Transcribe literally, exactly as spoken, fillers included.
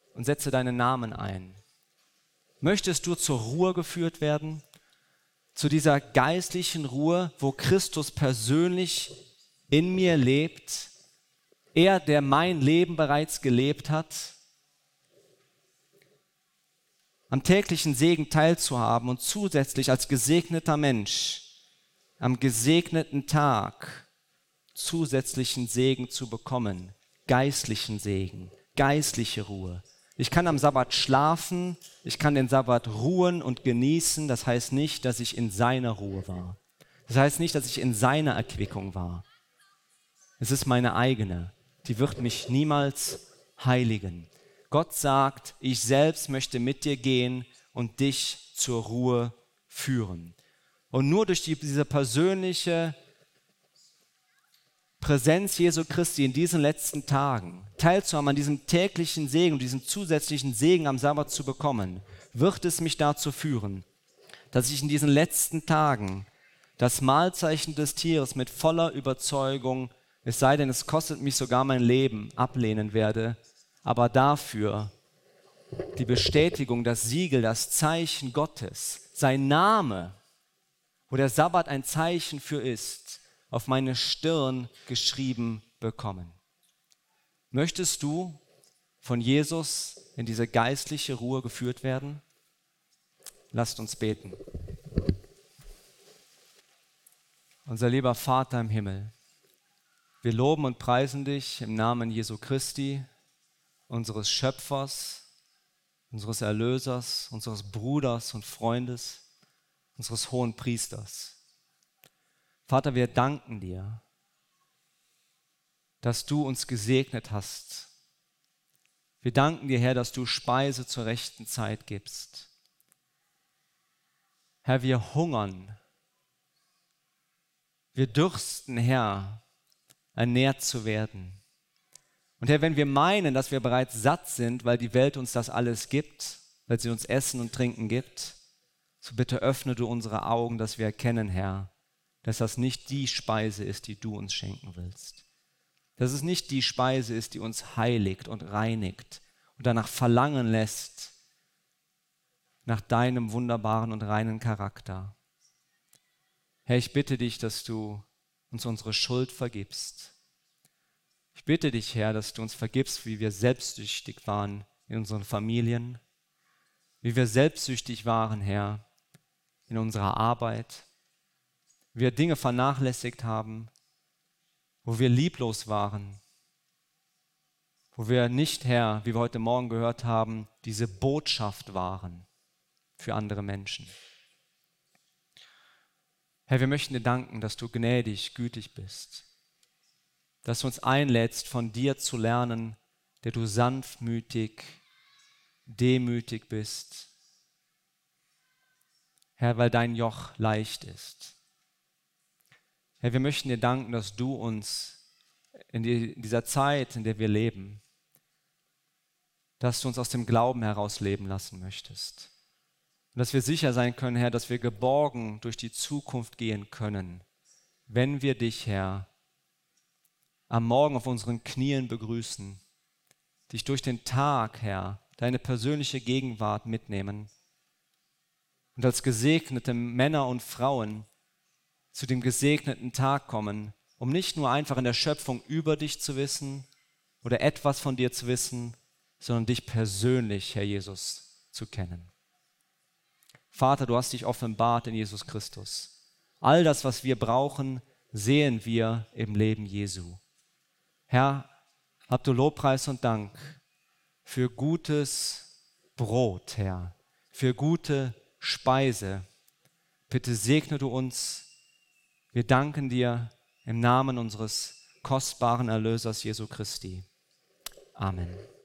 und setze deinen Namen ein. Möchtest du zur Ruhe geführt werden? Zu dieser geistlichen Ruhe, wo Christus persönlich in mir lebt? Er, der mein Leben bereits gelebt hat? Am täglichen Segen teilzuhaben und zusätzlich als gesegneter Mensch am gesegneten Tag zusätzlichen Segen zu bekommen, geistlichen Segen, geistliche Ruhe. Ich kann am Sabbat schlafen, ich kann den Sabbat ruhen und genießen, das heißt nicht, dass ich in seiner Ruhe war. Das heißt nicht, dass ich in seiner Erquickung war. Es ist meine eigene, die wird mich niemals heiligen. Gott sagt, ich selbst möchte mit dir gehen und dich zur Ruhe führen. Und nur durch die, diese persönliche Präsenz Jesu Christi in diesen letzten Tagen, teilzuhaben an diesem täglichen Segen und diesen zusätzlichen Segen am Sabbat zu bekommen, wird es mich dazu führen, dass ich in diesen letzten Tagen das Mahlzeichen des Tieres mit voller Überzeugung, es sei denn, es kostet mich sogar mein Leben, ablehnen werde, aber dafür die Bestätigung, das Siegel, das Zeichen Gottes, sein Name, wo der Sabbat ein Zeichen für ist, auf meine Stirn geschrieben bekommen. Möchtest du von Jesus in diese geistliche Ruhe geführt werden? Lasst uns beten. Unser lieber Vater im Himmel, wir loben und preisen dich im Namen Jesu Christi, unseres Schöpfers, unseres Erlösers, unseres Bruders und Freundes, unseres hohen Priesters. Vater, wir danken dir, dass du uns gesegnet hast. Wir danken dir, Herr, dass du Speise zur rechten Zeit gibst. Herr, wir hungern, wir dürsten, Herr, ernährt zu werden. Und Herr, wenn wir meinen, dass wir bereits satt sind, weil die Welt uns das alles gibt, weil sie uns Essen und Trinken gibt, so bitte öffne du unsere Augen, dass wir erkennen, Herr, dass das nicht die Speise ist, die du uns schenken willst. Dass es nicht die Speise ist, die uns heiligt und reinigt und danach verlangen lässt, nach deinem wunderbaren und reinen Charakter. Herr, ich bitte dich, dass du uns unsere Schuld vergibst. Ich bitte dich, Herr, dass du uns vergibst, wie wir selbstsüchtig waren in unseren Familien, wie wir selbstsüchtig waren, Herr, in unserer Arbeit, wie wir Dinge vernachlässigt haben, wo wir lieblos waren, wo wir nicht, Herr, wie wir heute Morgen gehört haben, diese Botschaft waren für andere Menschen. Herr, wir möchten dir danken, dass du gnädig, gütig bist, dass du uns einlädst, von dir zu lernen, der du sanftmütig, demütig bist. Herr, weil dein Joch leicht ist. Herr, wir möchten dir danken, dass du uns in, die, in dieser Zeit, in der wir leben, dass du uns aus dem Glauben heraus leben lassen möchtest. Und dass wir sicher sein können, Herr, dass wir geborgen durch die Zukunft gehen können, wenn wir dich, Herr, am Morgen auf unseren Knien begrüßen, dich durch den Tag, Herr, deine persönliche Gegenwart mitnehmen und als gesegnete Männer und Frauen zu dem gesegneten Tag kommen, um nicht nur einfach in der Schöpfung über dich zu wissen oder etwas von dir zu wissen, sondern dich persönlich, Herr Jesus, zu kennen. Vater, du hast dich offenbart in Jesus Christus. All das, was wir brauchen, sehen wir im Leben Jesu. Herr, hab du Lobpreis und Dank für gutes Brot, Herr, für gute Speise. Bitte segne du uns. Wir danken dir im Namen unseres kostbaren Erlösers Jesu Christi. Amen.